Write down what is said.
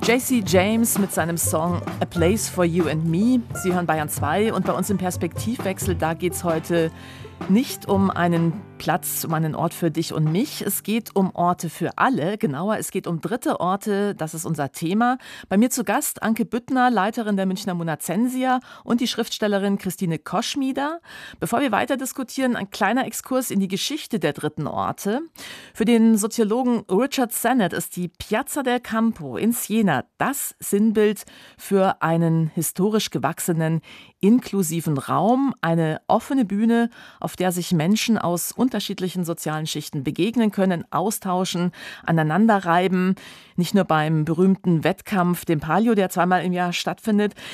JC James mit seinem Song A Place for You and Me. Sie hören Bayern 2 und bei uns im Perspektivwechsel, da geht es heute nicht um einen Platz, um einen Ort für dich und mich. Es geht um Orte für alle. Genauer, es geht um dritte Orte. Das ist unser Thema. Bei mir zu Gast Anke Büttner, Leiterin der Münchner Monacensia, und die Schriftstellerin Christine Koschmider. Bevor wir weiter diskutieren, ein kleiner Exkurs in die Geschichte der dritten Orte. Für den Soziologen Richard Sennett ist die Piazza del Campo in Siena das Sinnbild für einen historisch gewachsenen, inklusiven Raum, eine offene Bühne, auf der sich Menschen aus unterschiedlichen sozialen Schichten begegnen können, austauschen, aneinanderreiben. Nicht nur beim berühmten Wettkampf, dem Palio, der zweimal im Jahr stattfindet.